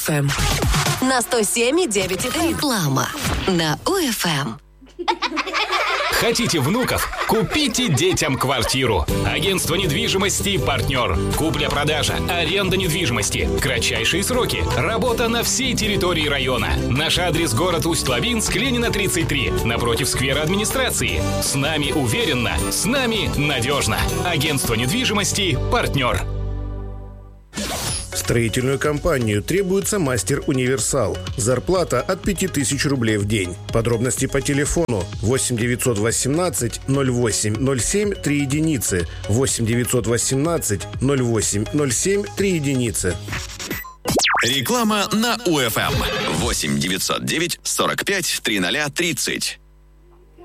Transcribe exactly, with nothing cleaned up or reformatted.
УФМ. На сто семь и девять эф эм. Реклама на УФМ. Хотите внуков? Купите детям квартиру. Агентство недвижимости «Партнер». Купля-продажа, аренда недвижимости, кратчайшие сроки, работа на всей территории района. Наш адрес — город Усть-Лабинск, Ленина, тридцать три, напротив сквера администрации. С нами уверенно, с нами надежно. Агентство недвижимости «Партнер». В строительную компанию требуется мастер-универсал. Зарплата от пяти тысяч рублей в день. Подробности по телефону восемь девятьсот восемнадцать ноль восемь ноль семь три единицы. восемь девятьсот восемнадцать ноль восемь ноль семь три единицы. Реклама на УФМ. восемь девятьсот девять сорок пять тридцать тридцать.